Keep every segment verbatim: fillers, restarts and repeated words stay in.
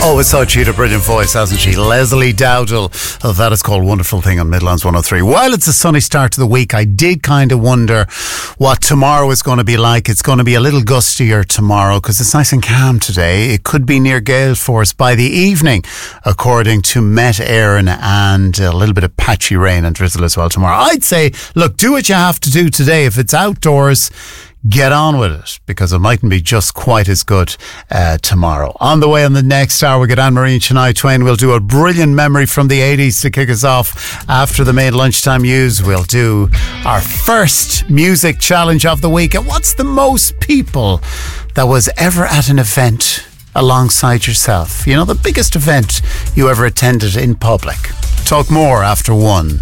Oh, it's such a brilliant voice, hasn't she? Leslie Dowdall. Oh, that is called Wonderful Thing on Midlands one oh three. While it's a sunny start to the week, I did kind of wonder what tomorrow is going to be like. It's going to be a little gustier tomorrow because it's nice and calm today. It could be near gale force by the evening, according to Met Éireann, and a little bit of patchy rain and drizzle as well tomorrow. I'd say, look, do what you have to do today. If it's outdoors, get on with it, because it mightn't be just quite as good uh, tomorrow. On the way on the next hour, we get Anne-Marie and Shania Twain. We'll do a brilliant memory from the eighties to kick us off. After the main lunchtime news, we'll do our first music challenge of the week. And what's the most people that was ever at an event alongside yourself? You know, the biggest event you ever attended in public. Talk more after one.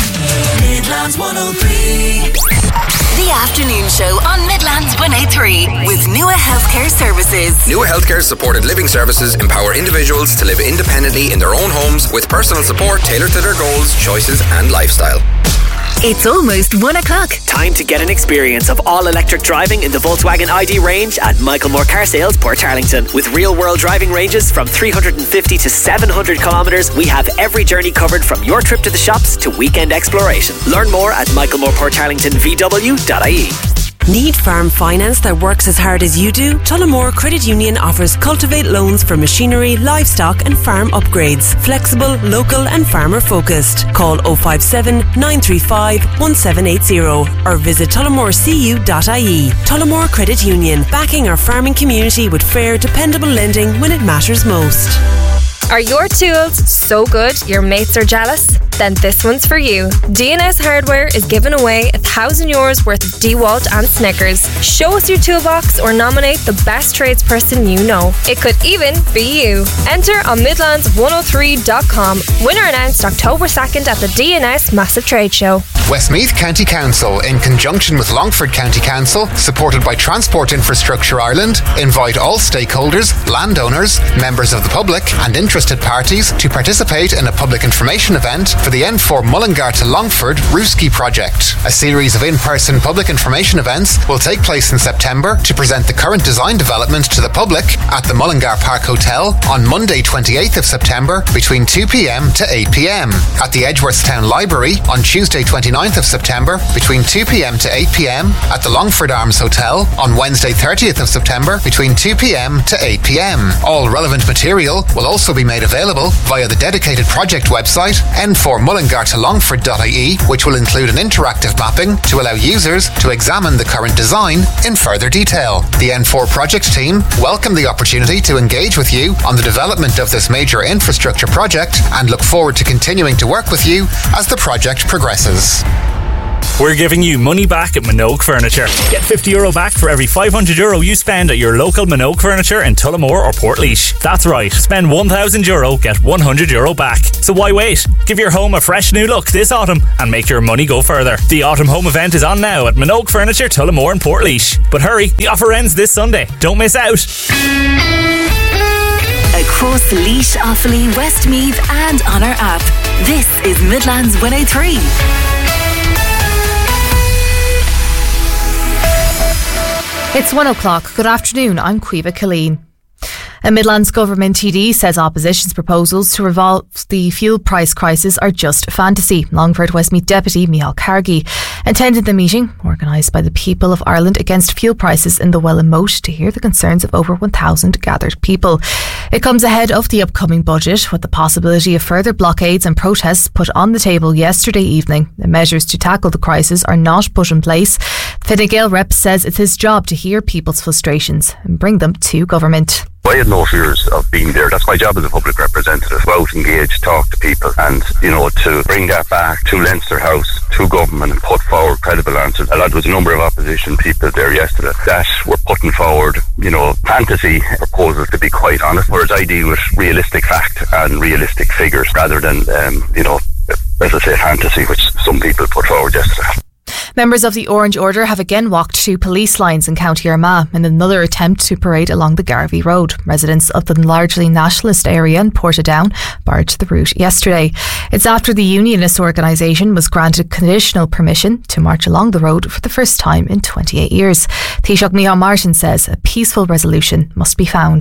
Midlands one oh three. The afternoon show on Midlands one oh three with Nua Healthcare Services. Nua Healthcare's supported living services empower individuals to live independently in their own homes with personal support tailored to their goals, choices and lifestyle. It's almost one o'clock. Time to get an experience of all-electric driving in the Volkswagen I D range at Michael Moore Car Sales, Portarlington. With real-world driving ranges from three hundred fifty to seven hundred kilometres, we have every journey covered from your trip to the shops to weekend exploration. Learn more at michael moore portarlington v w dot I E. Need farm finance that works as hard as you do? Tullamore Credit Union offers Cultivate loans for machinery, livestock and farm upgrades. Flexible, local and farmer focused. Call oh five seven, nine three five, one seven eight zero or visit tullamore c u dot I E. Tullamore Credit Union, backing our farming community with fair, dependable lending when it matters most. Are your tools so good your mates are jealous? Then this one's for you. D and S Hardware is giving away a thousand euros worth of DeWalt and Snickers. Show us your toolbox or nominate the best tradesperson you know. It could even be you. Enter on midlands one oh three dot com. Winner announced October second at the D and S Massive Trade Show. Westmeath County Council, in conjunction with Longford County Council, supported by Transport Infrastructure Ireland, invite all stakeholders, landowners, members of the public and interested parties to participate in a public information event for the N four Mullingar to Longford Rooski project. A series of in-person public information events will take place in September to present the current design development to the public at the Mullingar Park Hotel on Monday twenty-eighth of September between two p.m. to eight p.m. At the Edgeworthstown Library on Tuesday twenty-ninth of September between two p.m. to eight p.m. At the Longford Arms Hotel on Wednesday thirtieth of September between two p.m. to eight p.m. All relevant material will also be made available via the dedicated project website n four mullingar to longford dot I E, which will include an interactive mapping to allow users to examine the current design in further detail. The N four project team welcome the opportunity to engage with you on the development of this major infrastructure project and look forward to continuing to work with you as the project progresses. We're giving you money back at Minogue Furniture. Get fifty euro back for every five hundred euro you spend at your local Minogue Furniture in Tullamore or Portlaoise. That's right, spend one thousand euro, get one hundred euro back. So why wait? Give your home a fresh new look this autumn and make your money go further. The autumn home event is on now at Minogue Furniture, Tullamore and Portlaoise. But hurry, the offer ends this Sunday. Don't miss out. Across Laois, Offaly, Westmeath and on our app. This is Midlands one oh three. It's one o'clock. Good afternoon. I'm Caoimhe Killeen. A Midlands Government T D says opposition's proposals to resolve the fuel price crisis are just fantasy. Longford Westmeath Deputy Micheál Cargy attended the meeting organised by the People of Ireland Against Fuel Prices in the Welland Moat to hear the concerns of over one thousand gathered people. It comes ahead of the upcoming budget, with the possibility of further blockades and protests put on the table yesterday evening. The measures to tackle the crisis are not put in place. The Fine Gael rep says it's his job to hear people's frustrations and bring them to government. I had no fears of being there. That's my job as a public representative. Go out, engage, talk to people and, you know, to bring that back to Leinster House, to government and put forward credible answers. There was a number of opposition people there yesterday that were putting forward, you know, fantasy proposals, to be quite honest, whereas I deal with realistic fact and realistic figures rather than, um, you know, as I say, fantasy, which some people put forward yesterday. Members of the Orange Order have again walked to police lines in County Armagh in another attempt to parade along the Garvey Road. Residents of the largely nationalist area in Portadown barred the route yesterday. It's after the unionist organisation was granted conditional permission to march along the road for the first time in twenty-eight years. Taoiseach Micheál Martin says a peaceful resolution must be found.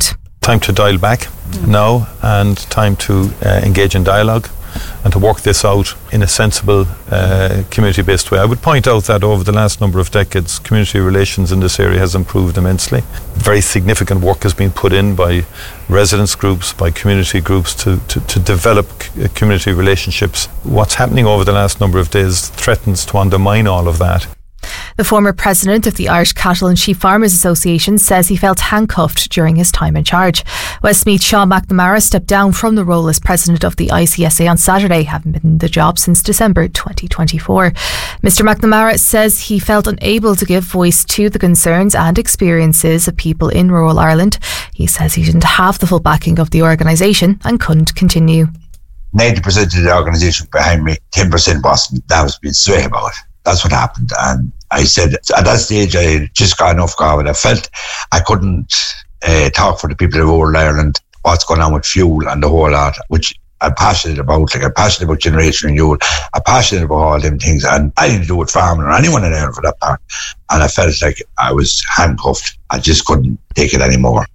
time to dial back mm. now, and time to uh, engage in dialogue and to work this out in a sensible uh, community-based way. I would point out that over the last number of decades, community relations in this area has improved immensely. Very significant work has been put in by residents groups, by community groups to, to, to develop c- community relationships. What's happening over the last number of days threatens to undermine all of that. The former president of the Irish Cattle and Sheep Farmers Association says he felt handcuffed during his time in charge. Westmeath Sean McNamara stepped down from the role as president of the I C S A on Saturday, having been in the job since December twenty twenty-four. Mister McNamara says he felt unable to give voice to the concerns and experiences of people in rural Ireland. He says he didn't have the full backing of the organisation and couldn't continue. ninety percent of the organisation behind me, ten percent wasn't. That was being straight about it. That's what happened. And I said, at that stage, I had just got enough COVID. I felt I couldn't uh, talk for the people of rural Ireland, what's going on with fuel and the whole lot, which I'm passionate about. Like, I'm passionate about generation renewal. I'm passionate about all them things. And I didn't do it farming or anyone in Ireland for that part. And I felt like I was handcuffed. I just couldn't take it anymore.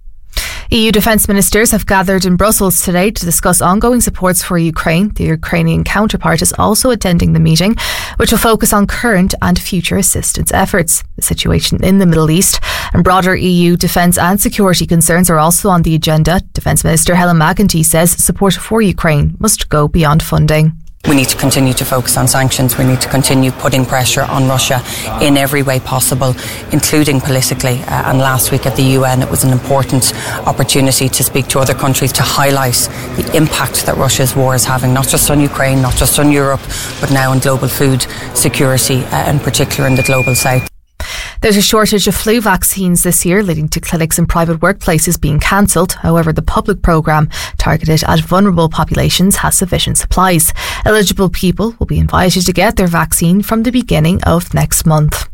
E U defence ministers have gathered in Brussels today to discuss ongoing supports for Ukraine. The Ukrainian counterpart is also attending the meeting, which will focus on current and future assistance efforts. The situation in the Middle East and broader E U defence and security concerns are also on the agenda. Defence Minister Helen McEntee says support for Ukraine must go beyond funding. We need to continue to focus on sanctions. We need to continue putting pressure on Russia in every way possible, including politically. Uh, and last week at the U N, it was an important opportunity to speak to other countries to highlight the impact that Russia's war is having, not just on Ukraine, not just on Europe, but now on global food security, uh, in particular in the global south. There's a shortage of flu vaccines this year, leading to clinics and private workplaces being cancelled. However, the public programme targeted at vulnerable populations has sufficient supplies. Eligible people will be invited to get their vaccine from the beginning of next month.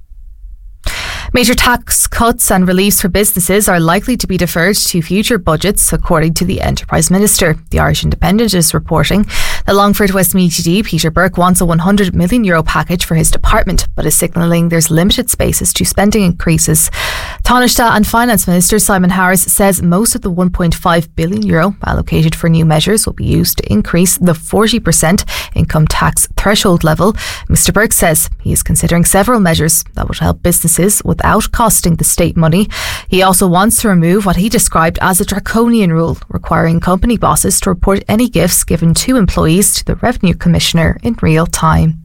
Major tax cuts and reliefs for businesses are likely to be deferred to future budgets, according to the Enterprise Minister. The Irish Independent is reporting that Longford Westmeath T D Peter Burke wants a one hundred million euro package for his department, but is signalling there's limited spaces to spending increases. Taoiseach and Finance Minister Simon Harris says most of the one point five billion euro allocated for new measures will be used to increase the forty percent income tax threshold level. Mister Burke says he is considering several measures that would help businesses without costing the state money. He also wants to remove what he described as a draconian rule requiring company bosses to report any gifts given to employees to the Revenue Commissioner in real time.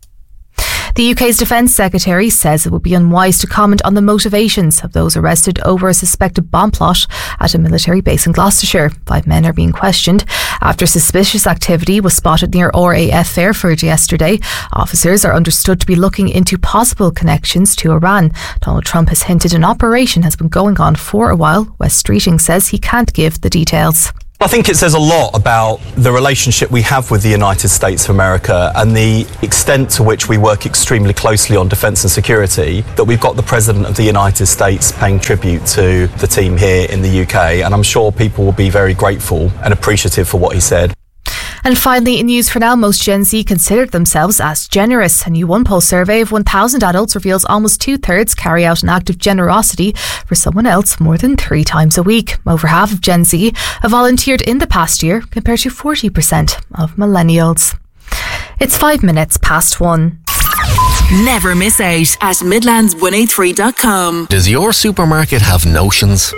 The U K's Defence Secretary says it would be unwise to comment on the motivations of those arrested over a suspected bomb plot at a military base in Gloucestershire. Five men are being questioned after suspicious activity was spotted near R A F Fairford yesterday. Officers are understood to be looking into possible connections to Iran. Donald Trump has hinted an operation has been going on for a while. Wes Streeting says he can't give the details. I think it says a lot about the relationship we have with the United States of America and the extent to which we work extremely closely on defence and security, that we've got the President of the United States paying tribute to the team here in the U K, and I'm sure people will be very grateful and appreciative for what he said. And finally, in news for now, most Gen Z considered themselves as generous. A new One Poll survey of one thousand adults reveals almost two-thirds carry out an act of generosity for someone else more than three times a week. Over half of Gen Z have volunteered in the past year, compared to forty percent of millennials. It's five minutes past one. Never miss out at Midlands one oh three dot com. Does your supermarket have notions?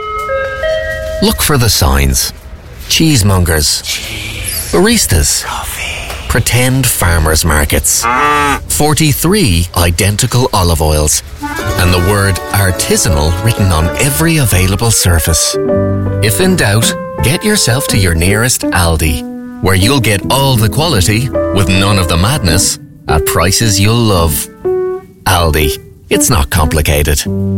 Look for the signs. Cheesemongers. Baristas. Coffee. Pretend farmers markets. forty-three identical olive oils. And the word artisanal written on every available surface. If in doubt, get yourself to your nearest Aldi, where you'll get all the quality with none of the madness at prices you'll love. Aldi. It's not complicated.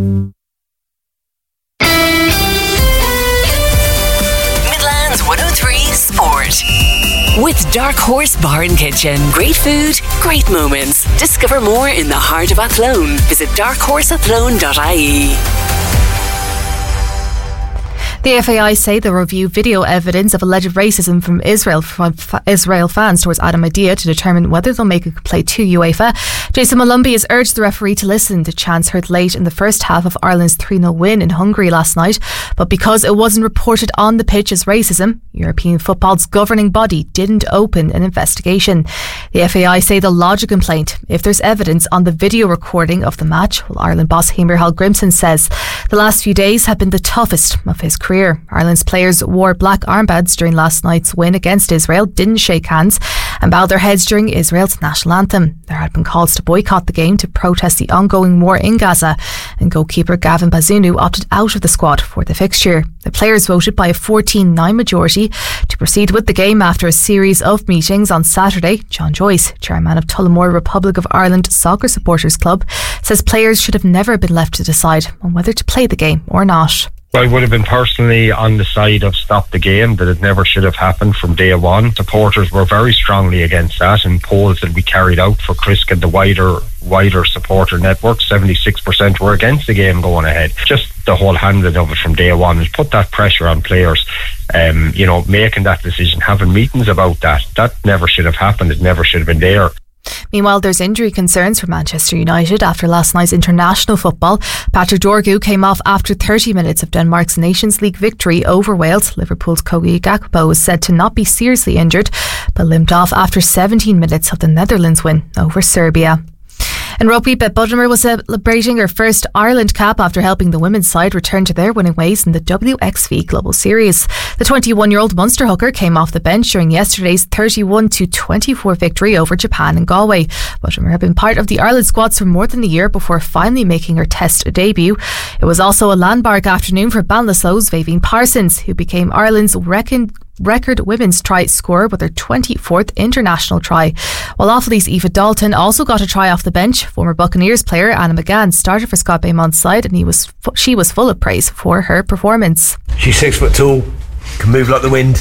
Midlands one oh three Sport. With Dark Horse Bar and Kitchen. Great food, great moments. Discover more in the heart of Athlone. Visit dark horse athlone dot I E. The F A I say they'll review video evidence of alleged racism from Israel from Israel fans towards Adam Adiyah to determine whether they'll make a complaint to UEFA. Jason Malumbi has urged the referee to listen to chants heard late in the first half of Ireland's three nil win in Hungary last night, but because it wasn't reported on the pitch as racism, European football's governing body didn't open an investigation. The F A I say they'll lodge a complaint if there's evidence on the video recording of the match. Well, Ireland boss Heimir Hallgrímsson says the last few days have been the toughest of his career. Ireland's players wore black armbands during last night's win against Israel, didn't shake hands and bowed their heads during Israel's national anthem. There had been calls to boycott the game to protest the ongoing war in Gaza, and goalkeeper Gavin Bazunu opted out of the squad for the fixture. The players voted by a fourteen nine majority to proceed with the game after a series of meetings on Saturday. John Joyce, chairman of Tullamore Republic of Ireland Soccer Supporters Club, says players should have never been left to decide on whether to play the game or not. I would have been personally on the side of stop the game, that it never should have happened from day one. Supporters were very strongly against that, and polls that we carried out for Crisk and the wider wider supporter network, seventy-six percent were against the game going ahead. Just the whole handling of it from day one has put that pressure on players, um, you know, making that decision, having meetings about that. That never should have happened. It never should have been there. Meanwhile, there's injury concerns for Manchester United after last night's international football. Patrick Dorgu came off after thirty minutes of Denmark's Nations League victory over Wales. Liverpool's Kogi Gakpo was said to not be seriously injured, but limped off after seventeen minutes of the Netherlands win over Serbia. In rugby, Beth Budmer was celebrating her first Ireland cap after helping the women's side return to their winning ways in the W X V Global Series. The twenty-one-year-old Munster hooker came off the bench during yesterday's thirty-one to twenty-four victory over Japan and Galway. Budmer had been part of the Ireland squads for more than a year before finally making her Test debut. It was also a landmark afternoon for Ballinasloe's Vaveen Parsons, who became Ireland's reckon record women's try scorer with her twenty-fourth international try. While Offaly's Aoife Dalton also got a try off the bench. Former Buccaneers player Anna McGann started for Scott Baymont's side, and he was she was full of praise for her performance. She's six foot tall, can move like the wind,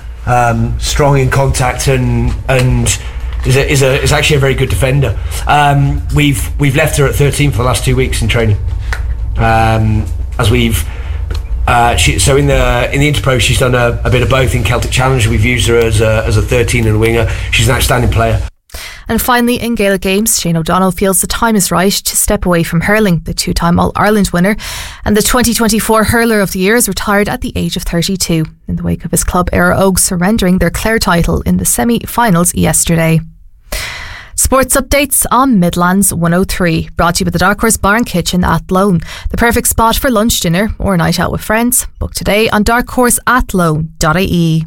um, strong in contact, and and is a, is a is actually a very good defender. Um, we've we've left her at thirteen for the last two weeks in training, um, as we've. Uh, she, so in the in the Interpro, she's done a, a bit of both. In Celtic Challenge, we've used her as a, as a thirteen and a winger. She's an outstanding player. And finally, in Gaelic Games, Shane O'Donnell feels the time is right to step away from hurling. The two-time All-Ireland winner and the twenty twenty-four Hurler of the Year is retired at the age of thirty-two, in the wake of his club Éire Óg surrendering their Clare title in the semi-finals yesterday. Sports updates on Midlands one oh three, brought to you by the Dark Horse Bar and Kitchen at Lone. The perfect spot for lunch, dinner or a night out with friends. Book today on dark horse at lone dot I E.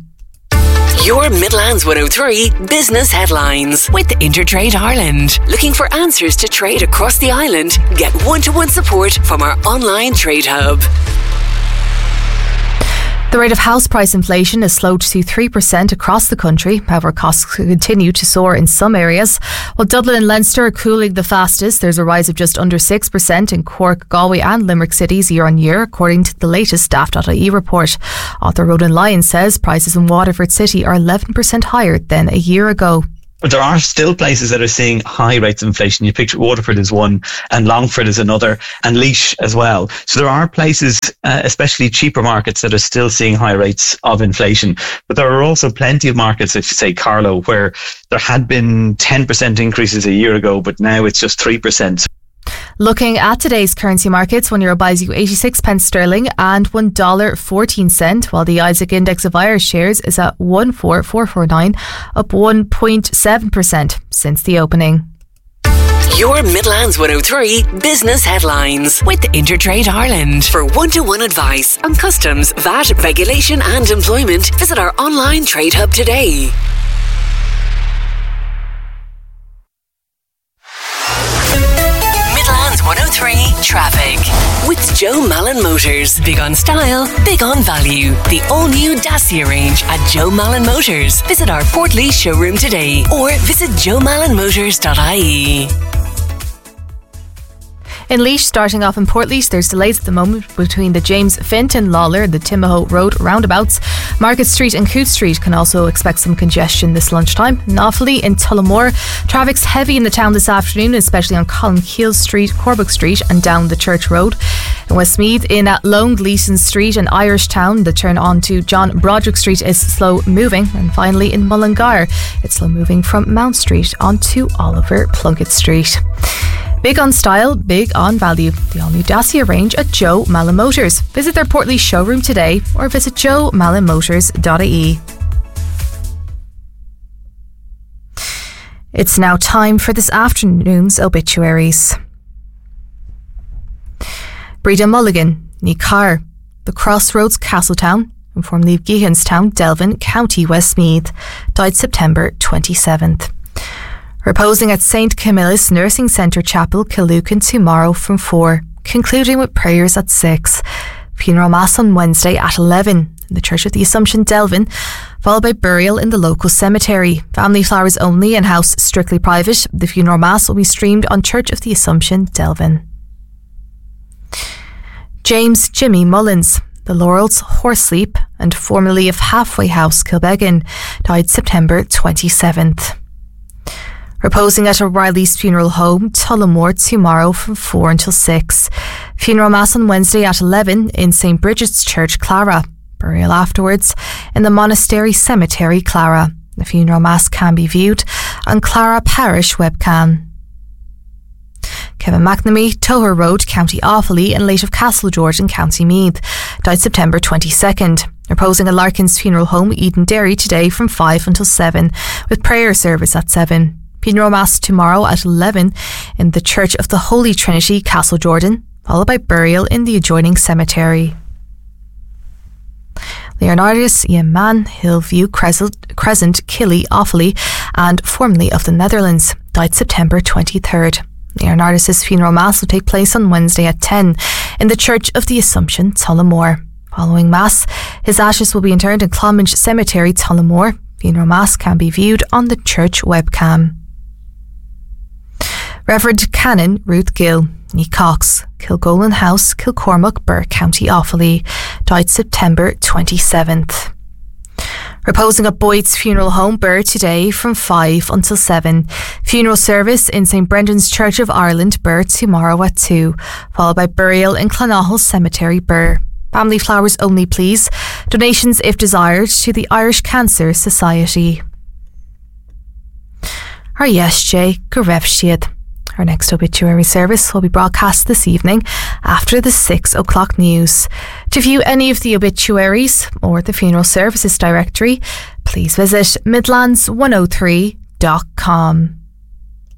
Your Midlands one oh three business headlines with Intertrade Ireland. Looking for answers to trade across the island? Get one-to-one support from our online trade hub. The rate of house price inflation has slowed to three percent across the country. However, costs continue to soar in some areas. While Dublin and Leinster are cooling the fastest, there's a rise of just under six percent in Cork, Galway and Limerick cities year on year, according to the latest daft dot I E report. Author Ronan Lyon says prices in Waterford City are eleven percent higher than a year ago. But there are still places that are seeing high rates of inflation. You picture Waterford as one, and Longford is another, and Laois as well. So there are places, uh, especially cheaper markets, that are still seeing high rates of inflation. But there are also plenty of markets, if you say Carlow, where there had been ten percent increases a year ago, but now it's just three percent. Looking at today's currency markets, one euro buys you eighty-six pence sterling and one dollar fourteen cent, while the Isaac Index of Irish shares is at one four four four nine, up one point seven percent since the opening. Your Midlands one oh three business headlines with Intertrade Ireland. For one-to-one advice on customs, V A T, regulation and employment, visit our online trade hub today. one oh three Traffic with Joe Mallon Motors. Big on style, big on value. The all-new Dacia range at Joe Mallon Motors. Visit our Portlaoise showroom today or visit joe mallon motors dot I E. In Laois, starting off in Portlaoise, there's delays at the moment between the James Fenton Lawler and the Timahoe Road roundabouts. Market Street and Coote Street can also expect some congestion this lunchtime. In Offaly, in Tullamore, traffic's heavy in the town this afternoon, especially on Columkeel Street, Corbuck Street and down the Church Road. In Westmeath, in at Lone Gleeson Street and Irish Town, the turn on to John Broderick Street is slow moving. And finally in Mullingar, it's slow moving from Mount Street onto Oliver Plunkett Street. Big on style, big on value. The all-new Dacia range at Joe Mallon Motors. Visit their Portlaoise showroom today or visit joe mallon motors dot I E. It's now time for this afternoon's obituaries. Breda Mulligan, ní Carr, The Crossroads, Castletown, and formerly Gehanstown, Delvin, County Westmeath, died September twenty-seventh. Reposing at Saint Camillus Nursing Centre Chapel, Killucan tomorrow from four, concluding with prayers at six. Funeral Mass on Wednesday at eleven in the Church of the Assumption, Delvin, followed by burial in the local cemetery. Family flowers only and house strictly private. The funeral Mass will be streamed on Church of the Assumption, Delvin. James Jimmy Mullins, The Laurels, Horsesleep, and formerly of Halfway House, Kilbeggan, died September twenty-seventh. Reposing at O'Reilly's Funeral Home, Tullamore, tomorrow from four until six. Funeral Mass on Wednesday at eleven in Saint Bridget's Church, Clara. Burial afterwards in the Monastery Cemetery, Clara. The funeral Mass can be viewed on Clara Parish webcam. Kevin McNamee, Toher Road, County Offaly, and late of Castle George in County Meath, died September twenty-second. Reposing at Larkin's Funeral Home, Eden Derry, today from five until seven, with prayer service at seven. Funeral Mass tomorrow at eleven in the Church of the Holy Trinity, Castle Jordan, followed by burial in the adjoining cemetery. Leonardus Ian Mann, Hillview Crescent, Crescent Killy, Offaly, and formerly of the Netherlands, died September twenty-third. Leonardus' funeral Mass will take place on Wednesday at ten in the Church of the Assumption, Tullamore. Following Mass, his ashes will be interred in Clonminch Cemetery, Tullamore. Funeral Mass can be viewed on the church webcam. Reverend Canon Ruth Gill, ní Cox, Kilgolan House, Kilcormac, Birr, County Offaly, died September twenty-seventh. Reposing at Boyd's Funeral Home, Birr, today from five until seven. Funeral service in Saint Brendan's Church of Ireland, Birr, tomorrow at two, followed by burial in Clonahall Cemetery, Birr. Family flowers only, please. Donations, if desired, to the Irish Cancer Society. Our yes, Jay, go raibh siad. Our next obituary service will be broadcast this evening after the six o'clock news. To view any of the obituaries or the funeral services directory, please visit midlands one oh three dot com.